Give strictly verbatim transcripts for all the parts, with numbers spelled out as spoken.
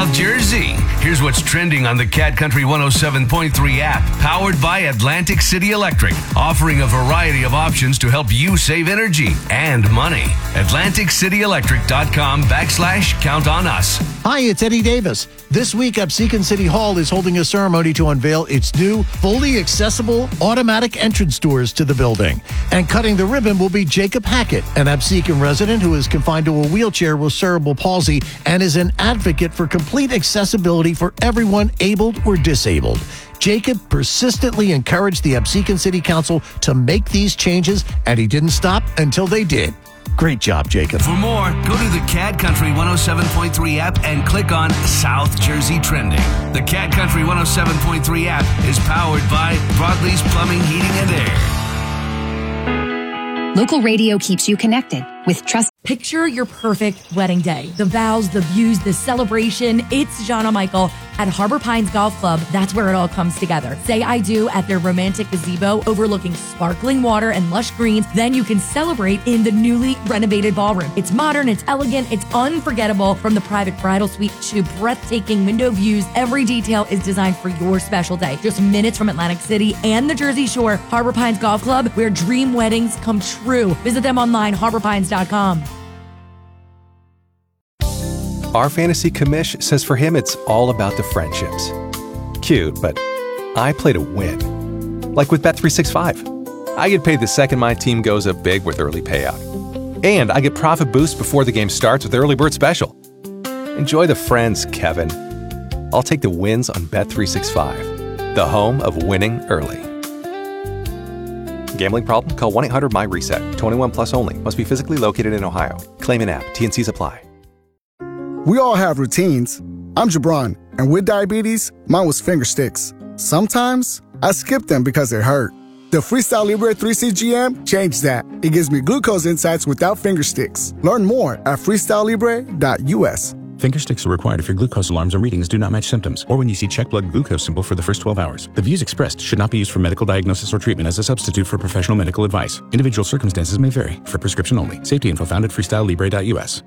South Jersey. Here's what's trending on the Cat Country one oh seven point three app, powered by Atlantic City Electric, offering a variety of options to help you save energy and money. Atlantic City Electric dot com backslash count on us. Hi, it's Eddie Davis. This week, Absecon City Hall is holding a ceremony to unveil its new, fully accessible, automatic entrance doors to the building. And cutting the ribbon will be Jacob Hackett, an Absecon resident who is confined to a wheelchair with cerebral palsy and is an advocate for complete accessibility for everyone, abled or disabled. Jacob persistently encouraged the Absecon City Council to make these changes, and he didn't stop until they did. Great job, Jacob. For more, go to the Cat Country one oh seven point three app and click on South Jersey Trending. The Cat Country one oh seven point three app is powered by Broadleaf's Plumbing, Heating, and Air. Local radio keeps you connected with trust. Picture your perfect wedding day. The vows, the views, the celebration. It's Jana Michael at Harbor Pines Golf Club. That's where it all comes together. Say I do at their romantic gazebo overlooking sparkling water and lush greens. Then you can celebrate in the newly renovated ballroom. It's modern, it's elegant, it's unforgettable. From the private bridal suite to breathtaking window views, every detail is designed for your special day. Just minutes from Atlantic City and the Jersey Shore, Harbor Pines Golf Club, where dream weddings come true. Visit them online, harbor pines dot com. Our fantasy commish says for him it's all about the friendships. Cute, but I play to win. Like with Bet three sixty-five. I get paid the second my team goes up big with early payout. And I get profit boost before the game starts with Early Bird Special. Enjoy the friends, Kevin. I'll take the wins on Bet three sixty-five, the home of winning early. Gambling problem? Call one eight hundred my reset. twenty-one plus only. Must be physically located in Ohio. Claim in app. T and C's apply. We all have routines. I'm Jabron, and with diabetes, mine was finger sticks. Sometimes, I skip them because it hurt. The Freestyle Libre three C G M changed that. It gives me glucose insights without finger sticks. Learn more at freestyle libre dot U S. Finger sticks are required if your glucose alarms or readings do not match symptoms, or when you see check blood glucose symbol for the first twelve hours. The views expressed should not be used for medical diagnosis or treatment as a substitute for professional medical advice. Individual circumstances may vary. For prescription only. Safety info found at freestyle libre dot U S.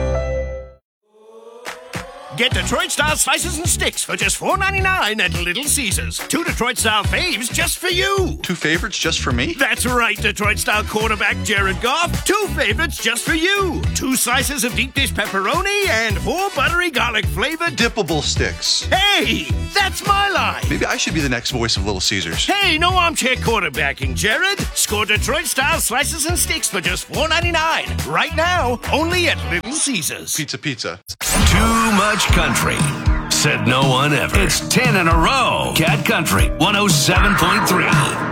Get Detroit-style slices and sticks for just four ninety-nine at Little Caesars. Two Detroit-style faves just for you. Two favorites just for me? That's right, Detroit-style quarterback Jared Goff. Two favorites just for you. Two slices of deep dish pepperoni and four buttery garlic-flavored dippable sticks. Hey, that's my line. Maybe I should be the next voice of Little Caesars. Hey, no armchair quarterbacking, Jared. Score Detroit-style slices and sticks for just four ninety-nine. Right now, only at Little Caesars. Pizza, pizza. Too much country. Said no one ever. It's ten in a row. Cat Country one oh seven point three.